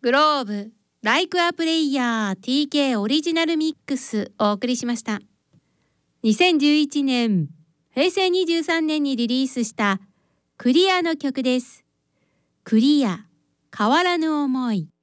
グローブライクアプレイヤー TK オリジナルミックスお送りしました。2011年平成23年にリリースしたクリアの曲です。クリア変わらぬ思い。